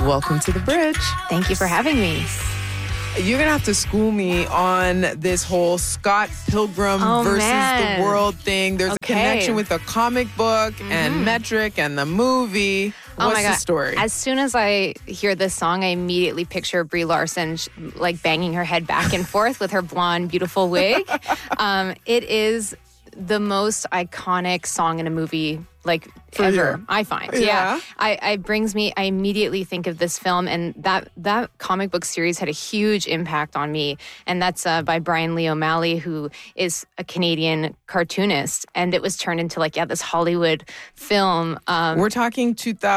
Welcome to the bridge. Thank you for having me. You're going to have to school me on this whole Scott Pilgrim versus the world thing. There's a connection with the comic book and Metric and the movie. What's the story? As soon as I hear this song, I immediately picture Brie Larson like banging her head back and forth with her blonde, beautiful wig. It is the most iconic song in a movie like for ever, you. I find. Yeah. I immediately think of this film, and that comic book series had a huge impact on me. And that's by Brian Lee O'Malley, who is a Canadian cartoonist. And it was turned into this Hollywood film. We're talking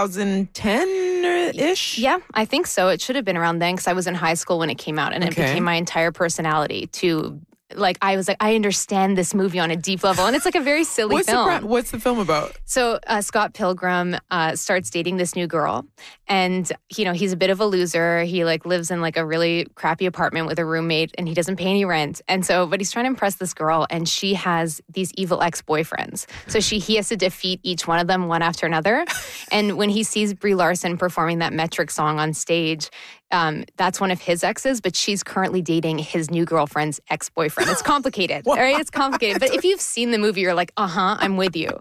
2010-ish? Yeah, I think so. It should have been around then because I was in high school when it came out, and it became my entire personality to... I was like, I understand this movie on a deep level. And it's like a very silly film. What's the film about? So Scott Pilgrim starts dating this new girl. And, he's a bit of a loser. He lives in a really crappy apartment with a roommate, and he doesn't pay any rent. And so, but he's trying to impress this girl, and she has these evil ex-boyfriends. So he has to defeat each one of them one after another. And when he sees Brie Larson performing that Metric song on stage, that's one of his exes, but she's currently dating his new girlfriend's ex-boyfriend. It's complicated, right? It's complicated. But if you've seen the movie, you're like, I'm with you,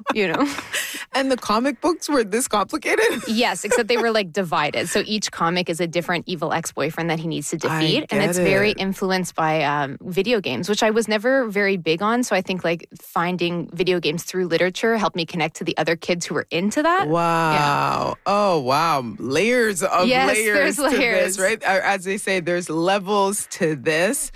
And the comic books were this complicated? Yes, except they were divided. So each comic is a different evil ex-boyfriend that he needs to defeat. And it's very influenced by video games, which I was never very big on. So I think finding video games through literature helped me connect to the other kids who were into that. Wow. Yeah. Oh, wow. Layers of layers to this, right? As they say, there's levels to this.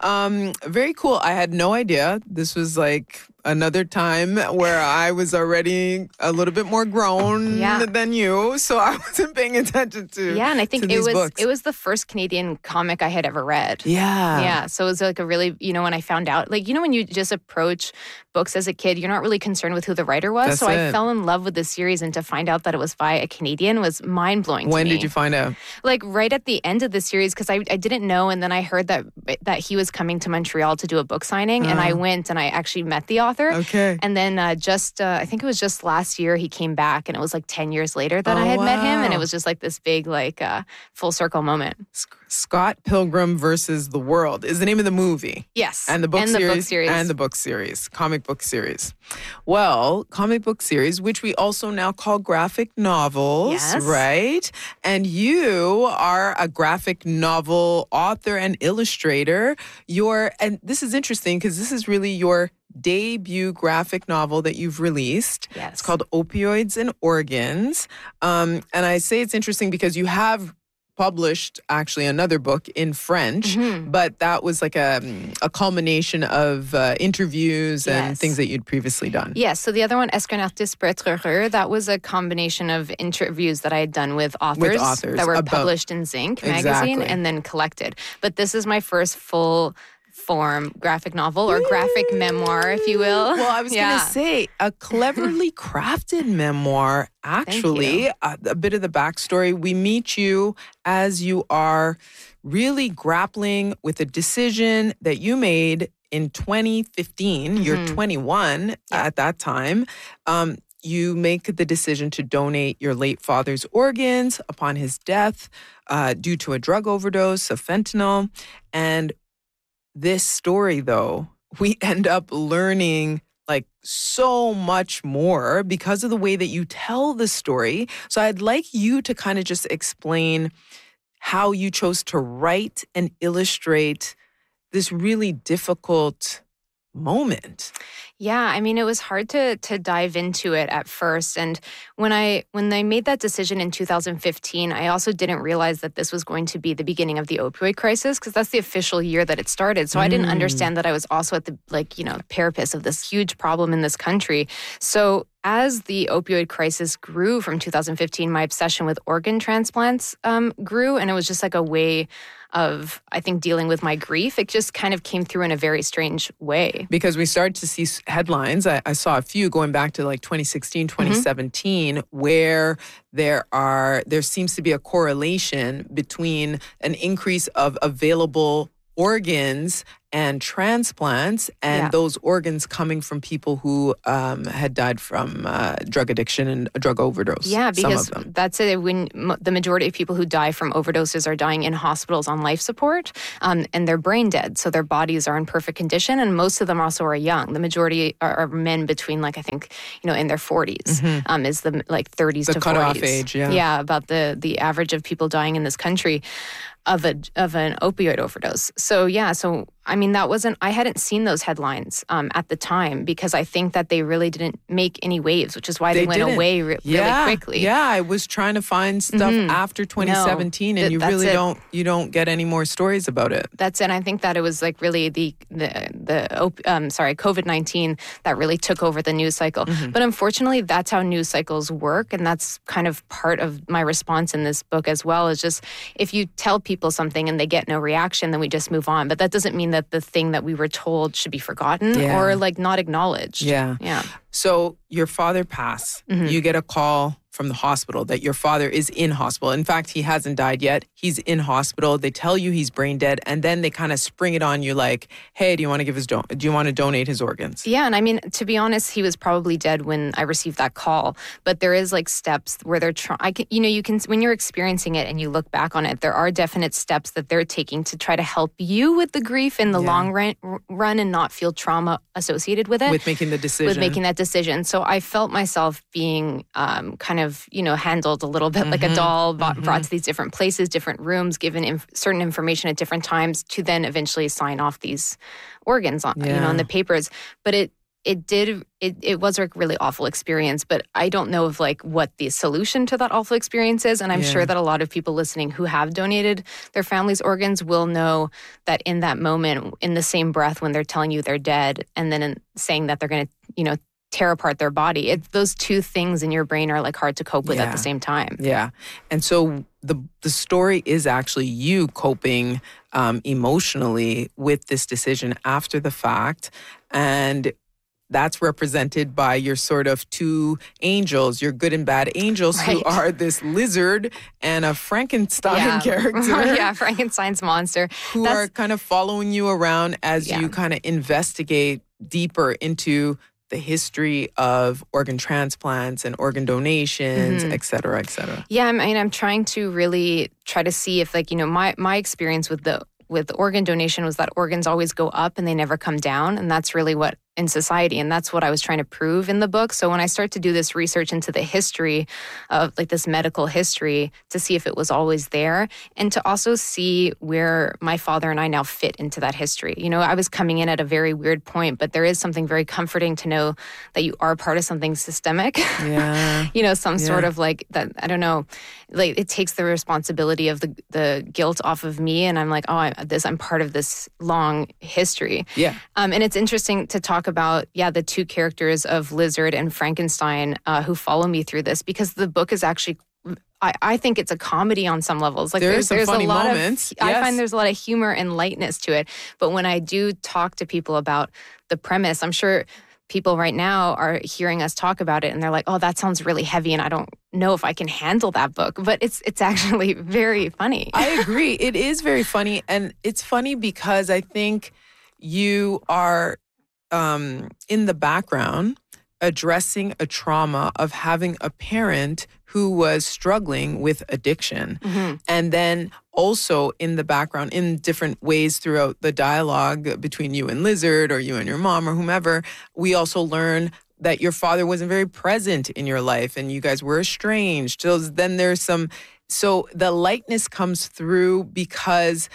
Very cool. I had no idea. This was another time where I was already a little bit more grown than you, so I wasn't paying attention to. Yeah, and I think books. it was the first Canadian comic I had ever read. Yeah, so it was a really when I found out when you just approach books as a kid, you're not really concerned with who the writer was. I fell in love with the series, and to find out that it was by a Canadian was mind blowing. When did you find out? Right at the end of the series, because I didn't know, and then I heard that he was coming to Montreal to do a book signing, and I went and I actually met the author. Okay. And then I think it was just last year he came back, and it was 10 years later that I had met him, and it was just this big full circle moment. Scott Pilgrim versus the World is the name of the movie. Yes. And the book series. Comic book series. Well, comic book series, which we also now call graphic novels, right? And you are a graphic novel author and illustrator. And this is interesting because this is really your debut graphic novel that you've released. Yes. It's called Opioids and Organs. And I say it's interesting because you have published actually another book in French, but that was a culmination of interviews and things that you'd previously done. Yes, so the other one, Est-ce qu'un artiste peut être heureux, that was a combination of interviews that I had done with authors that were published in Zinc magazine and then collected. But this is my first full form graphic novel or graphic memoir, if you will. Well, I was going to say a cleverly crafted memoir, actually. A bit of the backstory. We meet you as you are really grappling with a decision that you made in 2015. You're 21 at that time. You make the decision to donate your late father's organs upon his death due to a drug overdose of fentanyl. And this story, though, we end up learning so much more because of the way that you tell the story. So I'd like you to kind of just explain how you chose to write and illustrate this really difficult moment. Yeah, I mean, it was hard to dive into it at first. And when they made that decision in 2015, I also didn't realize that this was going to be the beginning of the opioid crisis, because that's the official year that it started. So I didn't understand that I was also at the parapet of this huge problem in this country. So as the opioid crisis grew from 2015, my obsession with organ transplants grew, and it was just a way of, I think, dealing with my grief. It just kind of came through in a very strange way. Because we started to see headlines. I saw a few going back to 2016, 2017, where there seems to be a correlation between an increase of available organs and transplants, and those organs coming from people who had died from drug addiction and a drug overdose. Yeah, because some of them. That's it. When the majority of people who die from overdoses are dying in hospitals on life support, and they're brain dead, so their bodies are in perfect condition, and most of them also are young. The majority are men between, like, I think, in their 40s, is the 30s to 40s. The cutoff age, yeah. Yeah, about the average of people dying in this country of an opioid overdose. So I hadn't seen those headlines at the time, because I think that they really didn't make any waves, which is why they went away really quickly. Yeah, I was trying to find stuff after 2017, and you really don't get any more stories about it. That's it. I think that it was like really the COVID-19 that really took over the news cycle. But unfortunately, that's how news cycles work, and that's kind of part of my response in this book as well, is just if you tell people something and they get no reaction, then we just move on. But that doesn't mean that the thing that we were told should be forgotten or not acknowledged. Yeah. So your father passed. You get a call from the hospital that your father is in hospital. In fact, he hasn't died yet. He's in hospital. They tell you he's brain dead, and then they kind of spring it on you like, "Hey, do you want to donate his organs?" Yeah, and I mean, to be honest, he was probably dead when I received that call. But there is like steps where they're trying. You can when you're experiencing it and you look back on it, there are definite steps that they're taking to try to help you with the grief in the long run and not feel trauma associated with it. With making the decision. With making that decision. So I felt myself being kind of, handled a little bit like a doll, brought to these different places, different rooms, given certain information at different times to then eventually sign off these organs on, on the papers. But it was a really awful experience, but I don't know of what the solution to that awful experience is. And I'm sure that a lot of people listening who have donated their family's organs will know that in that moment, in the same breath when they're telling you they're dead and then saying that they're going to, tear apart their body. Those two things in your brain are hard to cope with at the same time. Yeah. And so the story is actually you coping emotionally with this decision after the fact. And that's represented by your sort of two angels, your good and bad angels, who are this lizard and a Frankenstein character. Yeah, Frankenstein's monster. Who are kind of following you around as you kind of investigate deeper into the history of organ transplants and organ donations, et cetera, et cetera. Yeah, I'm trying to really try to see if, my experience with organ donation was that organs always go up and they never come down. And that's really what in society. And that's what I was trying to prove in the book. So when I start to do this research into the history of this medical history to see if it was always there and to also see where my father and I now fit into that history. I was coming in at a very weird point, but there is something very comforting to know that you are part of something systemic. Yeah. Some sort of that, I don't know, it takes the responsibility of the guilt off of me. And I'm I'm part of this long history. Yeah. And it's interesting to talk about, the two characters of Lizard and Frankenstein who follow me through this, because the book is actually, I think it's a comedy on some levels. There's some funny moments. I find there's a lot of humor and lightness to it. But when I do talk to people about the premise, I'm sure people right now are hearing us talk about it and they're like, oh, that sounds really heavy and I don't know if I can handle that book. But it's actually very funny. I agree. It is very funny. And it's funny because I think you are in the background addressing a trauma of having a parent who was struggling with addiction. And then also in the background, in different ways throughout the dialogue between you and Lizard or you and your mom or whomever, we also learn that your father wasn't very present in your life and you guys were estranged. So then there's so the lightness comes through because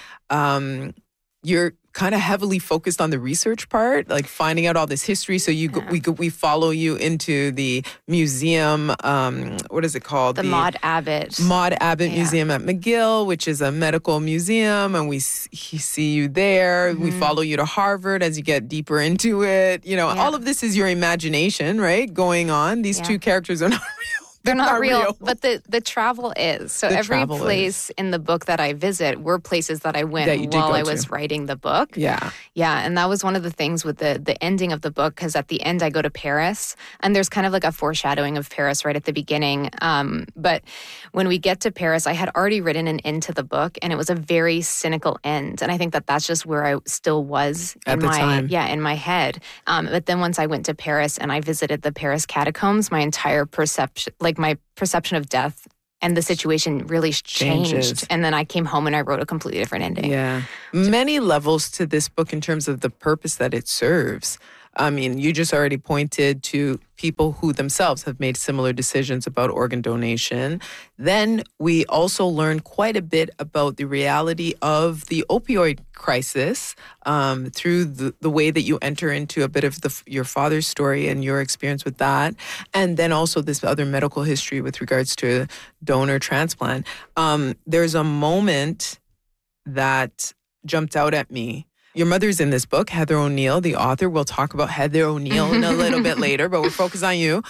you're kind of heavily focused on the research part, finding out all this history. So we follow you into the museum. What is it called? The Maud Abbott Museum at McGill, which is a medical museum, and we see you there. We follow you to Harvard as you get deeper into it. All of this is your imagination, right? Going on. These two characters are not real. They're not real, but the travel is. So every place in the book that I visit were places that I went while I was writing the book. Yeah. Yeah, and that was one of the things with the ending of the book, because at the end I go to Paris, and there's kind of like a foreshadowing of Paris right at the beginning. But when we get to Paris, I had already written an end to the book, and it was a very cynical end. And I think that that's just where I still was at the time. Yeah, in my head. But then once I went to Paris and I visited the Paris catacombs, my entire perception, my perception of death and the situation really changed. And then I came home and I wrote a completely different ending. Yeah. Many levels to this book in terms of the purpose that it serves. I mean, you just already pointed to people who themselves have made similar decisions about organ donation. Then we also learned quite a bit about the reality of the opioid crisis through the way that you enter into a bit of your father's story and your experience with that. And then also this other medical history with regards to donor transplant. There's a moment that jumped out at me. Your mother's in this book, Heather O'Neill, the author. We'll talk about Heather O'Neill in a little bit later, but we're focused on you.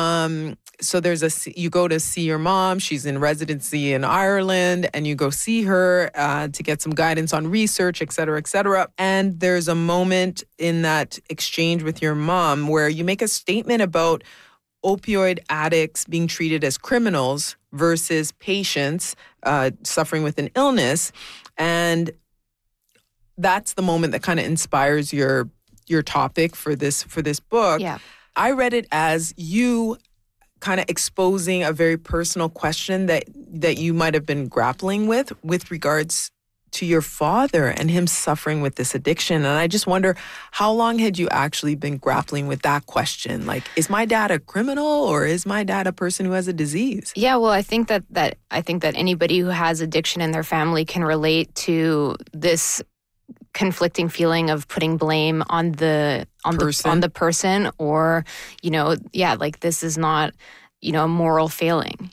So you go to see your mom. She's in residency in Ireland, and you go see her to get some guidance on research, et cetera, et cetera. And there's a moment in that exchange with your mom where you make a statement about opioid addicts being treated as criminals versus patients suffering with an illness. And that's the moment that kind of inspires your topic for this book. Yeah. I read it as you kind of exposing a very personal question that you might have been grappling with regards to your father and him suffering with this addiction. And I just wonder, how long had you actually been grappling with that question? Like, is my dad a criminal or is my dad a person who has a disease? Yeah, well, I think that anybody who has addiction in their family can relate to this conflicting feeling of putting blame on the person, or like this is not a moral failing.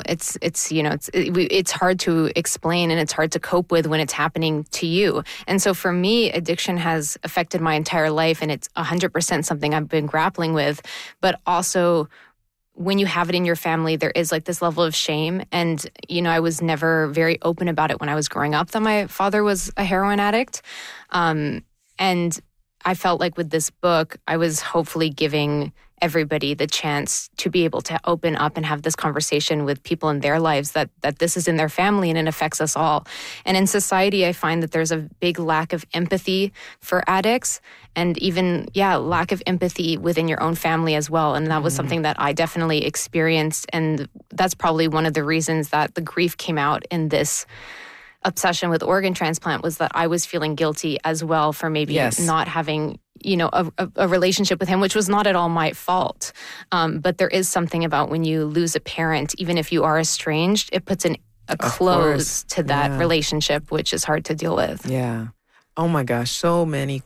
It's hard to explain and it's hard to cope with when it's happening to you. And so for me, addiction has affected my entire life, and it's 100% something I've been grappling with. But also, when you have it in your family, there is like this level of shame. And, I was never very open about it when I was growing up that my father was a heroin addict. And I felt like with this book, I was hopefully giving everybody the chance to be able to open up and have this conversation with people in their lives that this is in their family and it affects us all. And in society, I find that there's a big lack of empathy for addicts, and even, lack of empathy within your own family as well. And that was something that I definitely experienced. And that's probably one of the reasons that the grief came out in this obsession with organ transplant, was that I was feeling guilty as well for maybe not having a relationship with him, which was not at all my fault. But there is something about when you lose a parent, even if you are estranged, it puts a close to that relationship, which is hard to deal with. Yeah. Oh my gosh, so many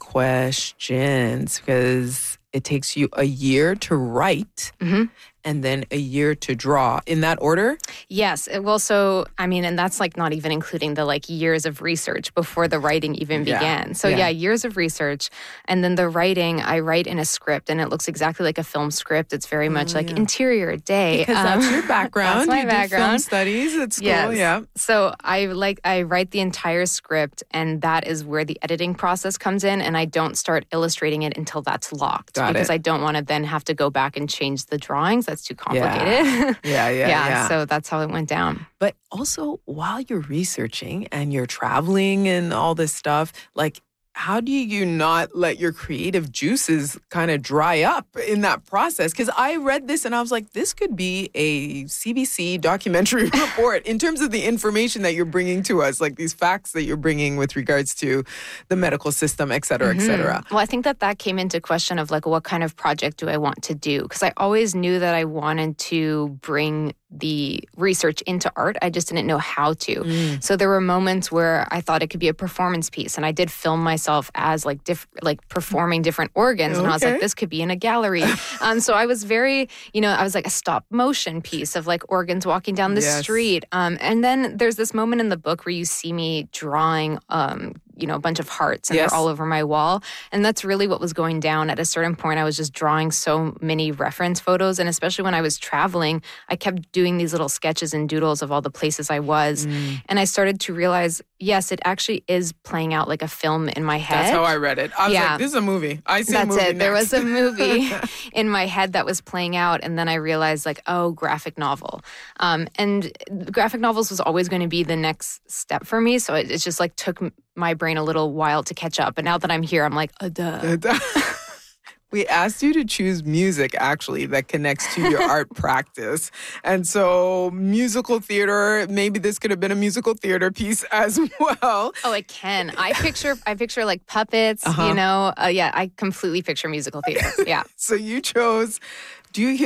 questions, because it takes you a year to write and then a year to draw. In that order? Yes. Well, so, and that's like not even including the years of research before the writing even began. So years of research. And then the writing, I write in a script, and it looks exactly like a film script. It's very much like interior day. Because that's your background. That's my you background. Did film studies at school, yes. So I write the entire script, and that is where the editing process comes in, and I don't start illustrating it until that's locked. Because I don't want to then have to go back and change the drawings. That's too complicated. Yeah. So that's how it went down. But also, while you're researching and you're traveling and all this stuff, how do you not let your creative juices kind of dry up in that process? Because I read this and I was like, this could be a CBC documentary report in terms of the information that you're bringing to us, like these facts that you're bringing with regards to the medical system, et cetera, et cetera. Well, I think that came into question of what kind of project do I want to do? Because I always knew that I wanted to bring the research into art. I just didn't know how to. So there were moments where I thought it could be a performance piece, and I did film myself as performing different organs, and I was like, this could be in a gallery. So I was very, I was like a stop motion piece of organs walking down the street. And then there's this moment in the book where you see me drawing a bunch of hearts and Yes. they're all over my wall. And that's really what was going down. At a certain point, I was just drawing so many reference photos. And especially when I was traveling, I kept doing these little sketches and doodles of all the places I was. And I started to realize, yes, it actually is playing out like a film in my head. That's how I read it. I was Yeah. like, this is a movie. I see a That's movie it. There next. was a movie in my head that was playing out. And then I realized like, oh, graphic novel. And graphic novels was always going to be the next step for me. So it just like took my brain a little while to catch up. But now that I'm here, I'm like, duh. We asked you to choose music, actually, that connects to your art practice. And so musical theater, maybe this could have been a musical theater piece as well. Oh, it can. I picture like puppets, Uh-huh. Yeah, I completely picture musical theater. Yeah. So you chose, do you